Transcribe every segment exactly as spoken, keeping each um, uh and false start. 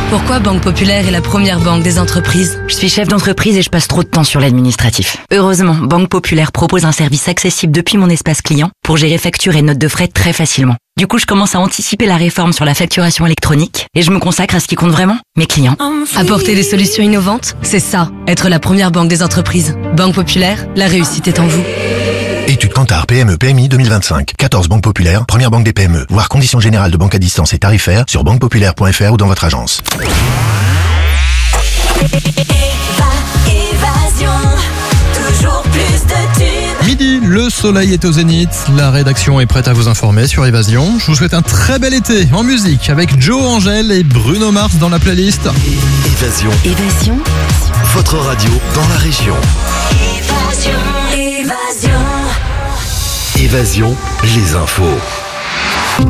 Pourquoi Banque Populaire est la première banque des entreprises? Je suis chef d'entreprise et je passe trop de temps sur l'administratif. Heureusement, Banque Populaire propose un service accessible depuis mon espace client pour gérer factures et notes de frais très facilement. Du coup, je commence à anticiper la réforme sur la facturation électronique et je me consacre à ce qui compte vraiment, mes clients. Apporter des solutions innovantes, c'est ça, être la première banque des entreprises. Banque Populaire, la réussite est en vous. Étude Kantar P M E P M I deux mille vingt-cinq. quatorze banques populaires, première banque des P M E. Voir conditions générales de banque à distance et tarifaires sur banque populaire point f r ou dans votre agence. Toujours plus de tubes. Midi, le soleil est au zénith. La rédaction est prête à vous informer sur Évasion. Je vous souhaite un très bel été en musique avec Joe Angèle et Bruno Mars dans la playlist. Évasion. Évasion. Votre radio dans la région. Évasion. Évasion. Évasion, les infos.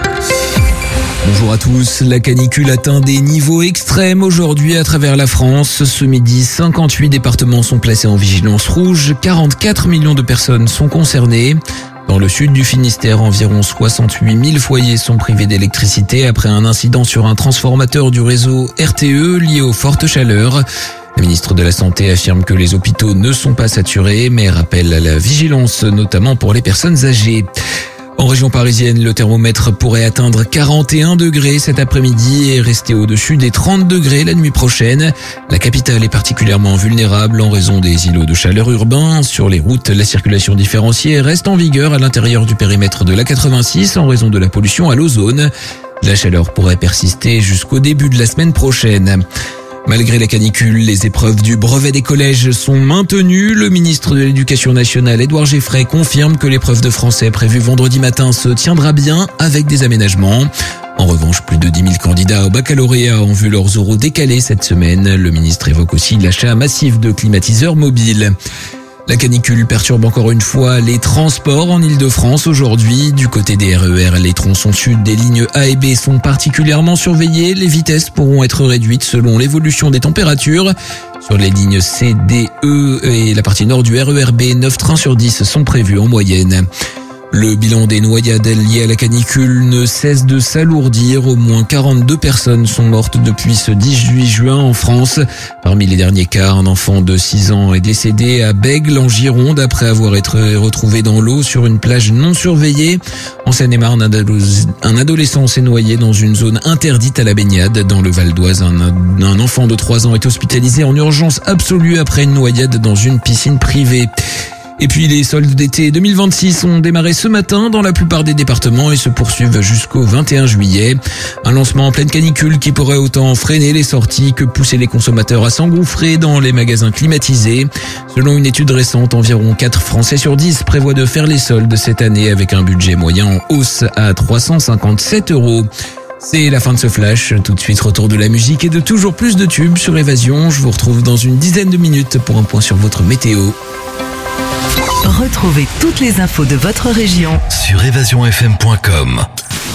Bonjour à tous, la canicule atteint des niveaux extrêmes aujourd'hui à travers la France. Ce midi, cinquante-huit départements sont placés en vigilance rouge, quarante-quatre millions de personnes sont concernées. Dans le sud du Finistère, environ soixante-huit mille foyers sont privés d'électricité après un incident sur un transformateur du réseau R T E lié aux fortes chaleurs. La ministre de la Santé affirme que les hôpitaux ne sont pas saturés, mais rappelle à la vigilance, notamment pour les personnes âgées. En région parisienne, le thermomètre pourrait atteindre quarante et un degrés cet après-midi et rester au-dessus des trente degrés la nuit prochaine. La capitale est particulièrement vulnérable en raison des îlots de chaleur urbains. Sur les routes, la circulation différenciée reste en vigueur à l'intérieur du périmètre de l'A quatre-vingt-six en raison de la pollution à l'ozone. La chaleur pourrait persister jusqu'au début de la semaine prochaine. Malgré la canicule, les épreuves du brevet des collèges sont maintenues. Le ministre de l'Éducation nationale, Édouard Geffray, confirme que l'épreuve de français prévue vendredi matin se tiendra bien avec des aménagements. En revanche, plus de dix mille candidats au baccalauréat ont vu leurs oraux décalés cette semaine. Le ministre évoque aussi l'achat massif de climatiseurs mobiles. La canicule perturbe encore une fois les transports en Ile-de-France aujourd'hui. Du côté des R E R, les tronçons sud des lignes A et B sont particulièrement surveillés. Les vitesses pourront être réduites selon l'évolution des températures. Sur les lignes C, D, E et la partie nord du R E R B, neuf trains sur dix sont prévus en moyenne. Le bilan des noyades liées à la canicule ne cesse de s'alourdir. Au moins quarante-deux personnes sont mortes depuis ce dix-huit juin en France. Parmi les derniers cas, un enfant de six ans est décédé à Bègle en Gironde après avoir été retrouvé dans l'eau sur une plage non surveillée. En Seine-et-Marne, un adolescent s'est noyé dans une zone interdite à la baignade. Dans le Val d'Oise, un, un enfant de trois ans est hospitalisé en urgence absolue après une noyade dans une piscine privée. Et puis les soldes d'été deux mille vingt-six ont démarré ce matin dans la plupart des départements et se poursuivent jusqu'au vingt et un juillet. Un lancement en pleine canicule qui pourrait autant freiner les sorties que pousser les consommateurs à s'engouffrer dans les magasins climatisés. Selon une étude récente, environ quatre Français sur dix prévoient de faire les soldes cette année avec un budget moyen en hausse à trois cent cinquante-sept euros. C'est la fin de ce flash. Tout de suite, retour de la musique et de toujours plus de tubes sur Évasion. Je vous retrouve dans une dizaine de minutes pour un point sur votre météo. Retrouvez toutes les infos de votre région sur évasion f m point com.